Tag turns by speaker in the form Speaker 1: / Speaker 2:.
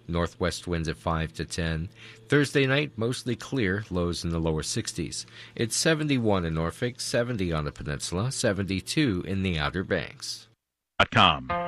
Speaker 1: Northwest winds at 5 to 10. Thursday night, mostly clear, lows in the lower 60s. It's 71 in Norfolk, 70 on the peninsula, 72 in the Outer Banks.
Speaker 2: .com.